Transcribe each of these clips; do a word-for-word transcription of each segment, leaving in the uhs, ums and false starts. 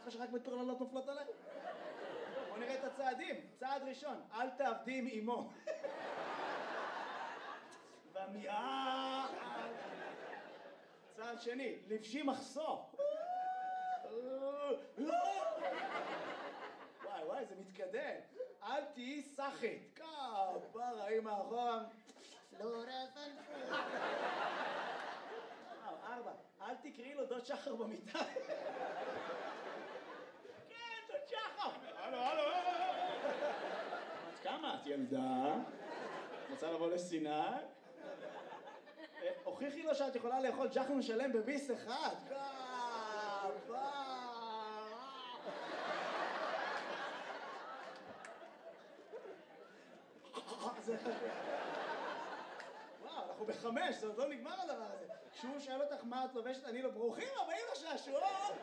לך שרק מטורללות נופלות עליי? בוא נראה את הצעדים. צעד ראשון, אל תעבדי עם אמו. במיעה. צעד שני, לבשי מחסור. וואי וואי, זה מתקדם. אל תהיי סחית. כפרה, אמא אחורה. פלורה פלפור. וואו, ארבע. אל תקראי לו דוד שחר במיטה. כן, דוד שחר. הלו, הלו. את כמה? את ילדה? רוצה לבוא לסיני? הוכיחי לו שאת יכולה לאכול ג'חנון שלם בביס אחד. כפרה. וואו, אנחנו בחמש, זה עוד לא נגמר הדבר הזה. כשהוא שואל אותך מה את לובשת, אני לא ברוכים הבאים לשעשועון.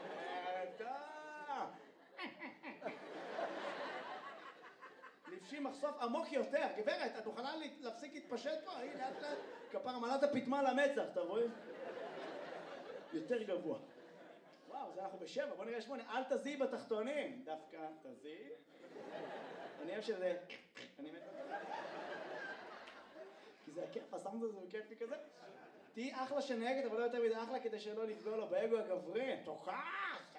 לבשי מחשוף עמוק יותר. גברת, את מוכנה להפסיק להתפשט פה? הנה, את כפר מלאת הפתמה למצח, אתה רואה? יותר גבוה. וואו, זה אנחנו בשבע, בוא נראה שמונה. אל תזיעי בתחתונים. דווקא תזיעי. אני אוהב שזה... אני מת... כי זה הכיף, הסאונד הזה הוא כיפי כזה. תהי אחלה שנהגת, אבל לא יותר מדי אחלה כדי שלא לפגוע לו באגו הגברי. תוכח!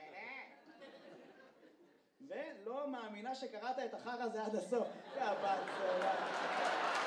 ולא מאמינה שקראת את החר הזה עד הסוף. יא בת צולה.